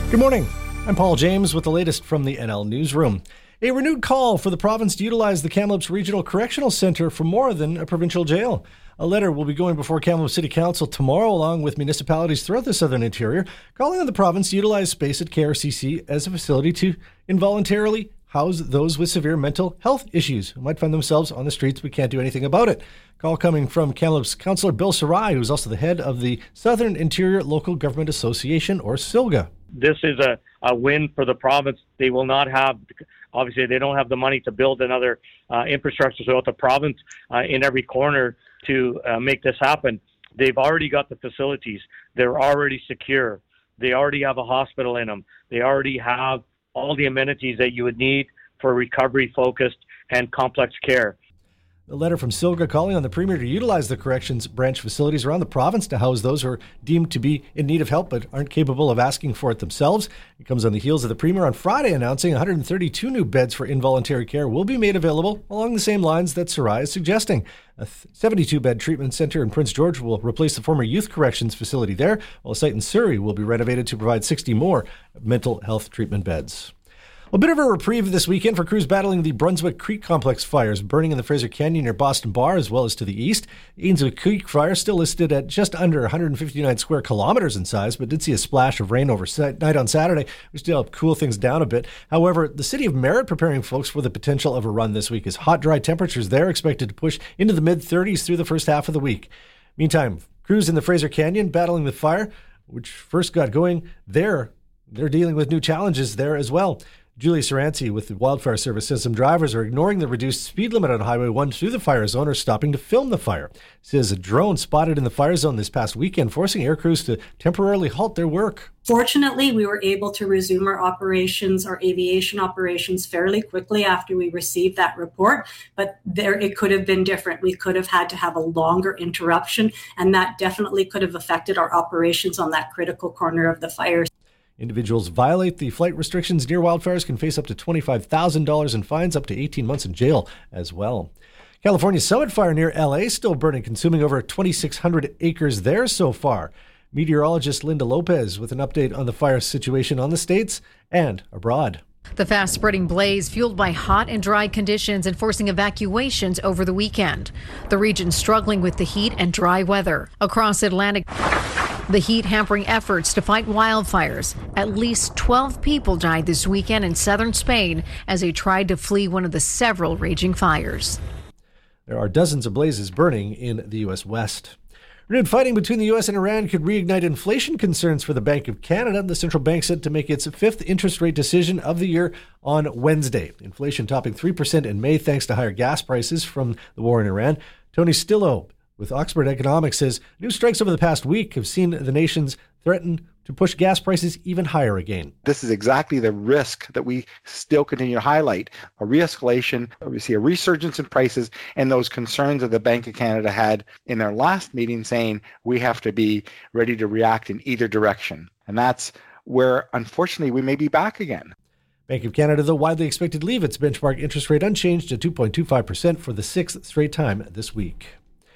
Good morning. I'm Paul James with the latest from the NL Newsroom. A renewed call for the province to utilize the Kamloops Regional Correctional Centre for more than a provincial jail. A letter will be going before Kamloops City Council tomorrow, along with municipalities throughout the Southern Interior, calling on the province to utilize space at KRCC as a facility to involuntarily house those with severe mental health issues who might find themselves on the streets but can't do anything about it. Call coming from Kamloops Councillor Bill Sarai, who's also the head of the Southern Interior Local Government Association, or SILGA. This is a win for the province. They will not have, obviously, they don't have the money to build another infrastructure throughout the province in every corner to make this happen. They've already got the facilities. They're already secure. They already have a hospital in them. They already have all the amenities that you would need for recovery-focused and complex care. A letter from SILGA calling on the Premier to utilize the corrections branch facilities around the province to house those who are deemed to be in need of help but aren't capable of asking for it themselves. It comes on the heels of the Premier on Friday announcing 132 new beds for involuntary care will be made available along the same lines that Sarai is suggesting. A 72-bed treatment centre in Prince George will replace the former youth corrections facility there, while a site in Surrey will be renovated to provide 60 more mental health treatment beds. A bit of a reprieve this weekend for crews battling the Brunswick Creek Complex fires burning in the Fraser Canyon near Boston Bar as well as to the east. Ainswick Creek fire still listed at just under 159 square kilometers in size, but did see a splash of rain overnight on Saturday, which did help cool things down a bit. However, the city of Merritt preparing folks for the potential of a run this week as hot, dry temperatures there expected to push into the mid-30s through the first half of the week. Meantime, crews in the Fraser Canyon battling the fire, which first got going there, they're dealing with new challenges there as well. Julie Saranti with the Wildfire Service says some drivers are ignoring the reduced speed limit on Highway 1 through the fire zone or stopping to film the fire. Says a drone spotted in the fire zone this past weekend, forcing air crews to temporarily halt their work. Fortunately, we were able to resume our operations, our aviation operations, fairly quickly after we received that report. But it could have been different. We could have had to have a longer interruption, and that definitely could have affected our operations on that critical corner of the fire. Individuals violate the flight restrictions near wildfires can face up to $25,000 in fines, up to 18 months in jail as well. California's Summit Fire near LA still burning, consuming over 2,600 acres there so far. Meteorologist Linda Lopez with an update on the fire situation on the States and abroad. The fast-spreading blaze fueled by hot and dry conditions and forcing evacuations over the weekend. The region struggling with the heat and dry weather. Across Atlantic, the heat hampering efforts to fight wildfires. At least 12 people died this weekend in southern Spain as they tried to flee one of the several raging fires. There are dozens of blazes burning in the U.S. West. Renewed fighting between the U.S. and Iran could reignite inflation concerns for the Bank of Canada. The central bank set to make its fifth interest rate decision of the year on Wednesday. Inflation topping 3% in May thanks to higher gas prices from the war in Iran. Tony Stillo with Oxford Economics says new strikes over the past week have seen the nations threaten to push gas prices even higher again. This is exactly the risk that we still continue to highlight. A re-escalation, we see a resurgence in prices, and those concerns that the Bank of Canada had in their last meeting saying we have to be ready to react in either direction. And that's where, unfortunately, we may be back again. Bank of Canada, though, widely expected to leave its benchmark interest rate unchanged at 2.25% for the sixth straight time this week.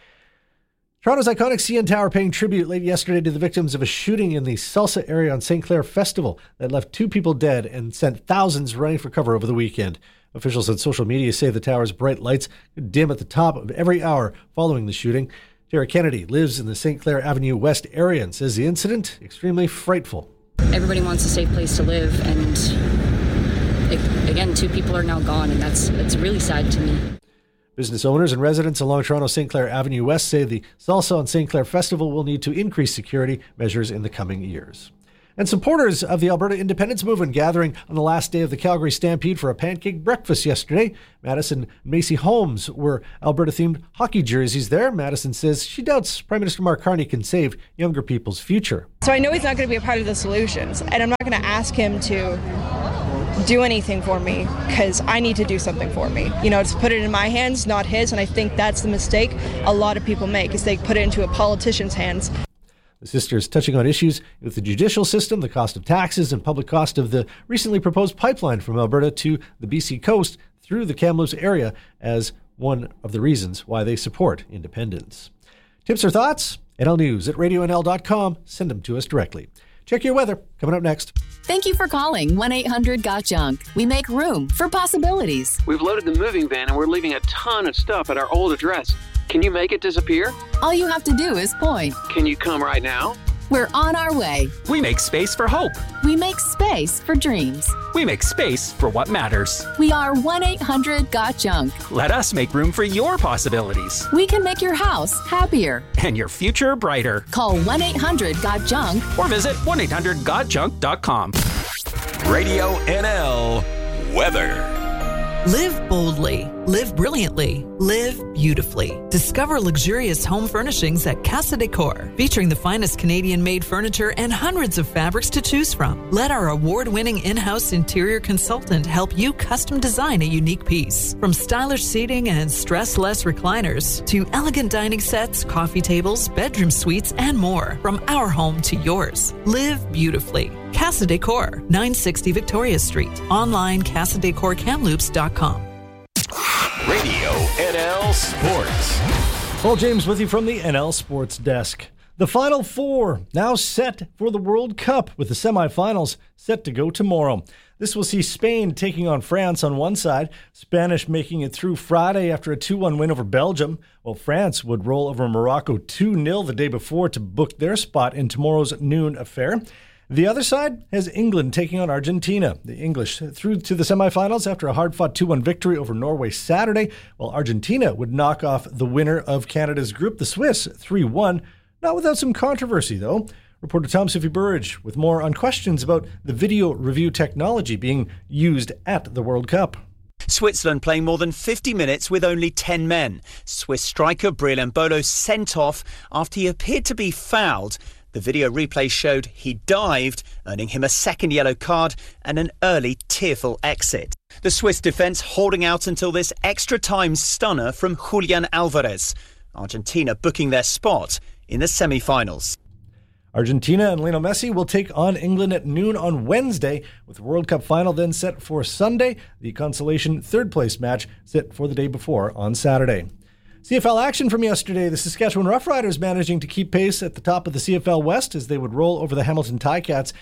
Toronto's iconic CN Tower paying tribute late yesterday to the victims of a shooting in the Salsa area on St. Clair Festival that left 2 people dead and sent thousands running for cover over the weekend. Officials on social media say the tower's bright lights could dim at the top of every hour following the shooting. Tara Kennedy lives in the St. Clair Avenue West area and says the incident extremely frightful. Everybody wants a safe place to live, and again, 2 people are now gone, and it's really sad to me. Business owners and residents along Toronto's St. Clair Avenue West say the Salsa on St. Clair Festival will need to increase security measures in the coming years. And supporters of the Alberta Independence Movement gathering on the last day of the Calgary Stampede for a pancake breakfast yesterday. Madison and Macy Holmes were Alberta-themed hockey jerseys there. Madison says she doubts Prime Minister Mark Carney can save younger people's future. So I know he's not going to be a part of the solutions, and I'm not going to ask him to do anything for me because I need to do something for me. You know, it's put it in my hands, not his, and I think that's the mistake a lot of people make is they put it into a politician's hands. The sisters touching on issues with the judicial system, the cost of taxes, and public cost of the recently proposed pipeline from Alberta to the BC coast through the Kamloops area as one of the reasons why they support independence. Tips or thoughts? NL News at radionl.com. Send them to us directly. Check your weather. Coming up next. Thank you for calling 1-800-GOT-JUNK. We make room for possibilities. We've loaded the moving van and we're leaving a ton of stuff at our old address. Can you make it disappear? All you have to do is point. Can you come right now? We're on our way. We make space for hope. We make space for dreams. We make space for what matters. We are 1-800-GOT-JUNK. Let us make room for your possibilities. We can make your house happier. And your future brighter. Call 1-800-GOT-JUNK. Or visit 1-800-GOT-JUNK.com. Radio NL Weather. Live boldly, live brilliantly, live beautifully. Discover luxurious home furnishings at Casa Decor, featuring the finest Canadian-made furniture and hundreds of fabrics to choose from. Let our award-winning in-house interior consultant help you custom design a unique piece. From stylish seating and stress-less recliners to elegant dining sets, coffee tables, bedroom suites, and more. From our home to yours. Live beautifully. Casa Decor, 960 Victoria Street. Online, CasaDecorKamloops.com. Radio NL Sports. Paul James with you from the NL Sports Desk. The Final Four now set for the World Cup, with the semifinals set to go tomorrow. This will see Spain taking on France on one side, Spanish making it through Friday after a 2-1 win over Belgium, while France would roll over Morocco 2-0 the day before to book their spot in tomorrow's noon affair. The other side has England taking on Argentina. The English through to the semifinals after a hard-fought 2-1 victory over Norway Saturday, while Argentina would knock off the winner of Canada's group, the Swiss, 3-1. Not without some controversy, though. Reporter Tom Sufi-Burridge with more on questions about the video review technology being used at the World Cup. Switzerland playing more than 50 minutes with only 10 men. Swiss striker Breel Embolo sent off after he appeared to be fouled. The video replay showed he dived, earning him a second yellow card and an early tearful exit. The Swiss defence holding out until this extra time stunner from Julian Alvarez. Argentina booking their spot in the semi-finals. Argentina and Lionel Messi will take on England at noon on Wednesday, with the World Cup final then set for Sunday. The consolation third-place match set for the day before on Saturday. CFL action from yesterday. The Saskatchewan Roughriders managing to keep pace at the top of the CFL West as they would roll over the Hamilton Ticats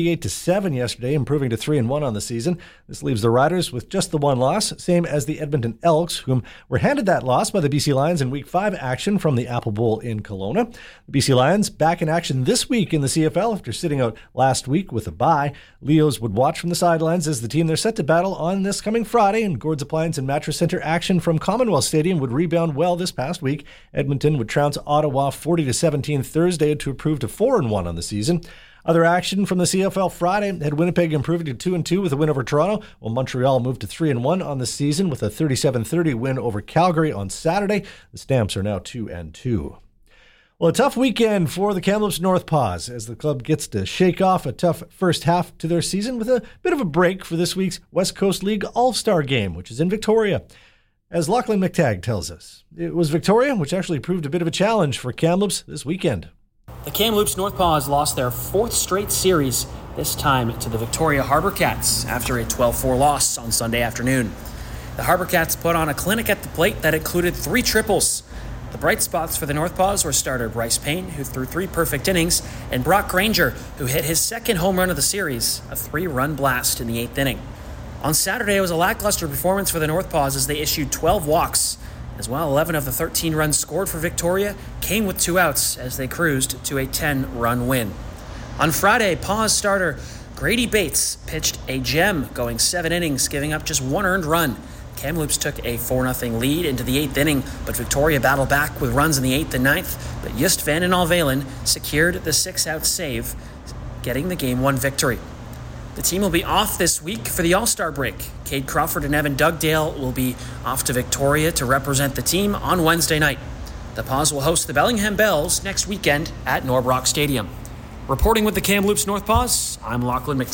38-7 yesterday, improving to 3-1 on the season. This leaves the Riders with just the one loss, same as the Edmonton Elks, whom were handed that loss by the BC Lions in Week 5 action from the Apple Bowl in Kelowna. The BC Lions back in action this week in the CFL after sitting out last week with a bye. Leos would watch from the sidelines as the team they're set to battle on this coming Friday, and Gord's Appliance and Mattress Center action from Commonwealth Stadium would rebound well this past week. Edmonton would trounce Ottawa 40-17 Thursday to improve to 4-1 on the season. Other action from the CFL Friday had Winnipeg improving to 2-2 with a win over Toronto, while Montreal moved to 3-1 on the season with a 37-30 win over Calgary on Saturday. The Stamps are now 2-2. Well, a tough weekend for the Kamloops North Paws as the club gets to shake off a tough first half to their season with a bit of a break for this week's West Coast League All-Star Game, which is in Victoria. As Lachlan McTagg tells us, it was Victoria which actually proved a bit of a challenge for Kamloops this weekend. The Kamloops North Paws lost their fourth straight series, this time to the Victoria Harbour Cats after a 12-4 loss on Sunday afternoon. The Harbour Cats put on a clinic at the plate that included 3 triples. The bright spots for the North Paws were starter Bryce Payne, who threw 3 perfect innings, and Brock Granger, who hit his second home run of the series, a 3-run blast in the 8th inning. On Saturday, it was a lackluster performance for the North Paws as they issued 12 walks. As well, 11 of the 13 runs scored for Victoria came with 2 outs as they cruised to a 10-run win. On Friday, Paws starter Grady Bates pitched a gem, going 7 innings, giving up just 1 earned run. Kamloops took a 4-0 lead into the 8th inning, but Victoria battled back with runs in the 8th and 9th, but Just Van den Alvelen secured the 6-out save, getting the Game 1 victory. The team will be off this week for the All-Star break. Cade Crawford and Evan Dugdale will be off to Victoria to represent the team on Wednesday night. The Paws will host the Bellingham Bells next weekend at Norbrock Stadium. Reporting with the Kamloops North Paws, I'm Lachlan McTagg.